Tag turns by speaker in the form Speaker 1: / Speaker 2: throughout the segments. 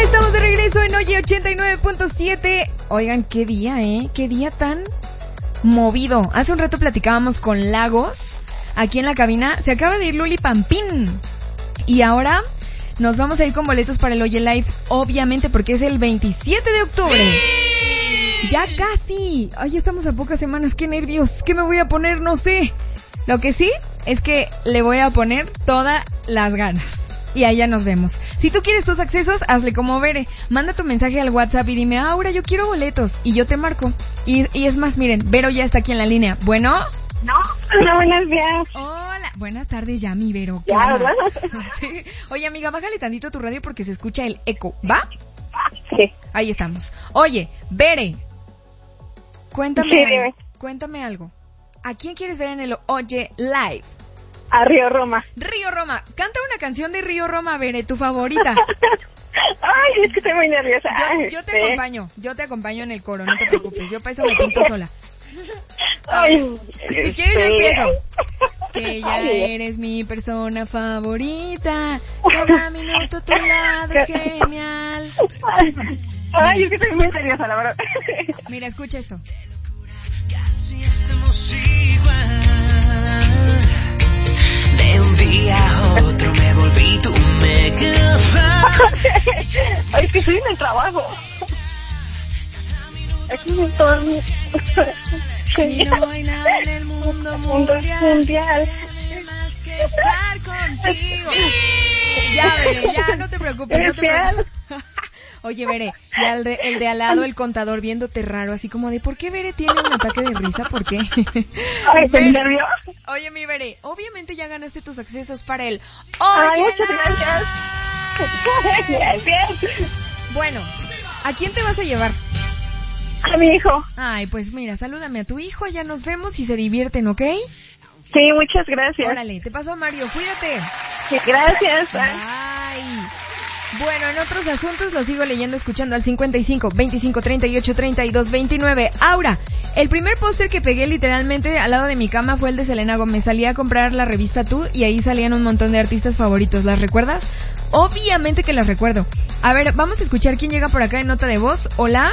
Speaker 1: Estamos de regreso en Oye 89.7. Oigan, qué día, qué día tan movido. Hace un rato platicábamos con Lagos aquí en la cabina. Se acaba de ir Luli Pampín y ahora nos vamos a ir con boletos para el Oye Live, obviamente porque es el 27 de octubre. Ya casi. Ay, estamos a pocas semanas. Qué nervios. ¿Qué me voy a poner? No sé. Lo que sí es que le voy a poner todas las ganas. Y allá nos vemos. Si tú quieres tus accesos, hazle como Bere. Manda tu mensaje al WhatsApp y dime, Aura, yo quiero boletos. Y yo te marco. Y es más, miren, Vero ya está aquí en la línea. ¿Bueno?
Speaker 2: No, hola, buenos días.
Speaker 1: Hola, buenas tardes ya, mi Vero.
Speaker 2: Ya, ¿verdad?
Speaker 1: Sí. Oye, amiga, bájale tantito a tu radio porque se escucha el eco, ¿va?
Speaker 2: Sí.
Speaker 1: Ahí estamos. Oye, Bere, cuéntame algo. ¿A quién quieres ver en el Oye Live?
Speaker 2: A Río Roma.
Speaker 1: Río Roma. Canta una canción de Río Roma, Bere, tu favorita.
Speaker 2: Ay, es que estoy muy nerviosa.
Speaker 1: Yo te acompaño en el coro, no te preocupes. Yo para eso me pinto sola.
Speaker 2: Ay,
Speaker 1: si quieres yo empiezo. Que ya eres mi persona favorita. Cada minuto a tu lado es genial.
Speaker 2: Ay, es que estoy muy nerviosa, la verdad.
Speaker 1: Mira, escucha esto.
Speaker 3: Casi estamos igual. De un día a otro me volví tu mega fan.
Speaker 2: Ay, es que estoy en el trabajo. Aquí no estoy.
Speaker 1: Y no hay nada en el mundo mundial más que estar contigo. Ya, Bere, ya, no te preocupes. Oye, Bere, y el de al lado, el contador, viéndote raro, así como de, ¿por qué Bere tiene un ataque de risa? ¿Por qué?
Speaker 2: Ay, estoy nerviosa.
Speaker 1: Oye, mi Bere, obviamente ya ganaste tus accesos para el
Speaker 2: Ay,
Speaker 1: Oye
Speaker 2: muchas gracias. Gracias.
Speaker 1: Bueno, ¿a quién te vas a llevar?
Speaker 2: A mi hijo.
Speaker 1: Ay, pues mira, salúdame a tu hijo, allá nos vemos y se divierten, ¿ok?
Speaker 2: Sí, muchas gracias.
Speaker 1: Órale, te paso a Mario, cuídate.
Speaker 2: Sí, gracias.
Speaker 1: Bye. Bueno, en otros asuntos lo sigo leyendo, escuchando al 55 25 38 32 29. Aura, el primer póster que pegué literalmente al lado de mi cama fue el de Selena Gómez. Salí a comprar la revista Tú y ahí salían un montón de artistas favoritos. ¿Las recuerdas? Obviamente que las recuerdo. A ver, vamos a escuchar quién llega por acá en nota de voz. Hola.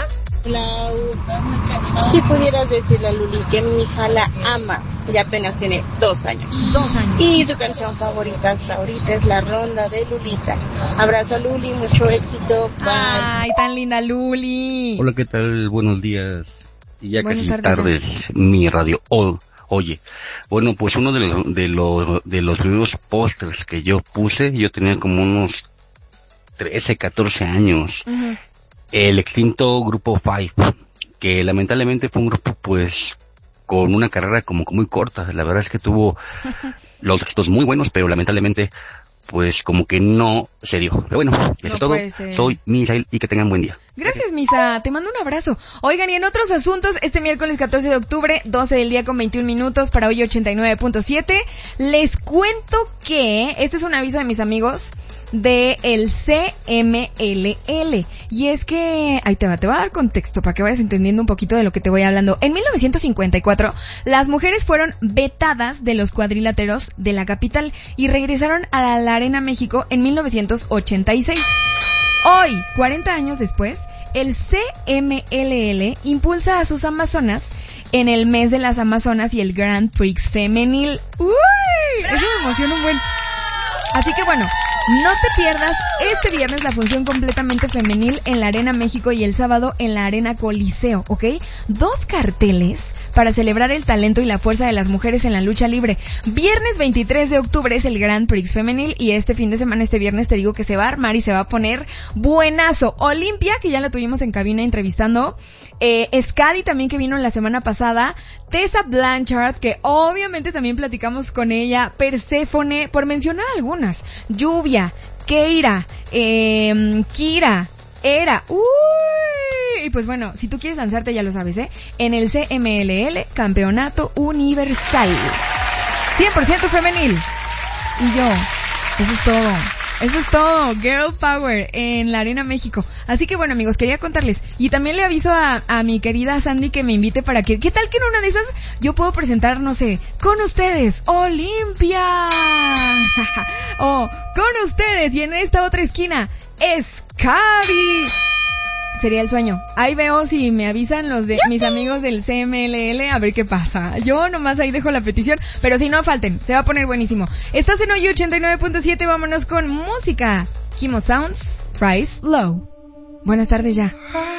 Speaker 4: Si pudieras decirle a Luli que mi hija la ama, ya apenas tiene 2 años.
Speaker 1: 2 años.
Speaker 4: Y su canción favorita hasta ahorita es La Ronda de Lulita. Abrazo a Luli, mucho éxito. Bye.
Speaker 1: Ay, tan linda Luli.
Speaker 5: Hola, ¿qué tal? Buenos días. Y ya
Speaker 1: Buenas
Speaker 5: casi
Speaker 1: tardes,
Speaker 5: mi radio. Oye, bueno, pues uno de los primeros pósters que yo puse, yo tenía como unos 13, 14 años.
Speaker 1: Uh-huh.
Speaker 5: El extinto Grupo Five, que lamentablemente fue un grupo pues con una carrera como muy corta. La verdad es que tuvo los éxitos muy buenos, pero lamentablemente pues como que no se dio. Pero bueno, eso es todo. Soy Misael y que tengan buen día.
Speaker 1: Gracias, Misa. Te mando un abrazo. Oigan, y en otros asuntos, este miércoles 14 de octubre, 12 del día con 21 minutos para hoy 89.7, les cuento que este es un aviso de mis amigos de el CMLL. Y es que, ahí te va a dar contexto para que vayas entendiendo un poquito de lo que te voy hablando. En 1954, las mujeres fueron vetadas de los cuadriláteros de la capital y regresaron a la Arena México en 1986. Hoy, 40 años después, el CMLL impulsa a sus amazonas en el mes de las Amazonas y el Grand Prix femenil. ¡Uy! Eso me emociona un buen. Así que bueno, no te pierdas este viernes la función completamente femenil en la Arena México y el sábado en la Arena Coliseo, ¿ok? 2 carteles para celebrar el talento y la fuerza de las mujeres en la lucha libre. Viernes 23 de octubre es el Grand Prix femenil y este fin de semana, este viernes, te digo que se va a armar y se va a poner buenazo. Olimpia, que ya la tuvimos en cabina entrevistando, Skadi también, que vino la semana pasada, Tessa Blanchard, que obviamente también platicamos con ella, Perséfone, por mencionar algunas, Lluvia, Keira, Kira, Era, y pues bueno, si tú quieres lanzarte, ya lo sabes, en el CMLL Campeonato Universal 100% femenil. Y yo, eso es todo, Girl Power en la Arena México. Así que bueno, amigos, quería contarles. Y también le aviso a mi querida Sandy que me invite para que, ¿qué tal que en una de esas yo puedo presentar, no sé, con ustedes, Olimpia? O con ustedes, y en esta otra esquina, Scary. Sería el sueño. Ahí veo si me avisan los de mis amigos del CMLL a ver qué pasa. Yo nomás ahí dejo la petición, pero si no falten, se va a poner buenísimo. Estás en hoy 89.7, vámonos con música. Kimo Sounds, Rise Low. Buenas tardes ya.